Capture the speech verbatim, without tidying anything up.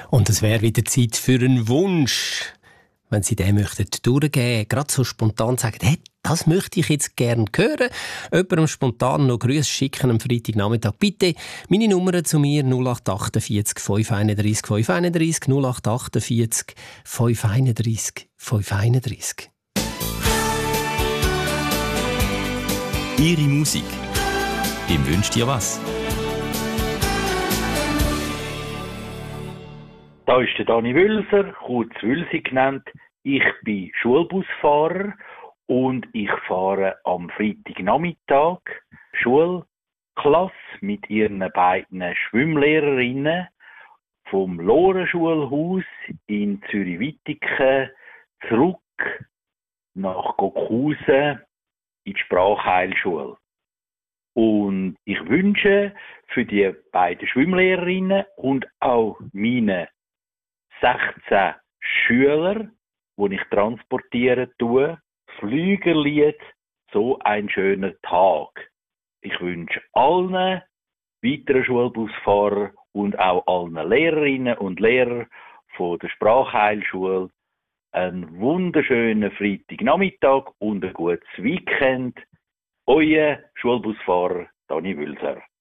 Und es wäre wieder Zeit für einen Wunsch. Wenn Sie den möchten durchgeben, gerade so spontan sagen, hey, das möchte ich jetzt gerne hören. Jemandem spontan noch Grüße schicken am Freitagnachmittag. Bitte meine Nummer zu mir null acht achtundvierzig fünf einunddreißig fünf einunddreißig null acht achtundvierzig fünf einunddreißig fünf einunddreißig. Ihre Musik. Wem wünscht ihr was? Da ist der Dani Wülser, kurz Wülsi genannt. Ich bin Schulbusfahrer und ich fahre am Freitagnachmittag Schulklasse mit ihren beiden Schwimmlehrerinnen vom Lorenschulhaus in Zürich-Wittigen zurück nach Gockhausen in die Sprachheilschule. Und ich wünsche für die beiden Schwimmlehrerinnen und auch meine sechzehn Schüler, die ich transportieren tue, Flügerlied, so ein schöner Tag. Ich wünsche allen weiteren Schulbusfahrern und auch allen Lehrerinnen und Lehrern von der Sprachheilschule einen wunderschönen Freitagnachmittag und ein gutes Weekend. Euer Schulbusfahrer Dani Wülser.